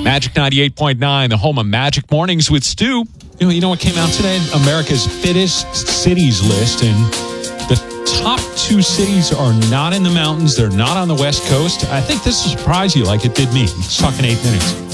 Magic 98.9, the home of Magic Mornings with Stu. You know what came out today? America's fittest cities list, and the top 2 cities are not in the mountains. They're not on the West Coast. I think this will surprise you like it did me. Let's talk in 8 minutes.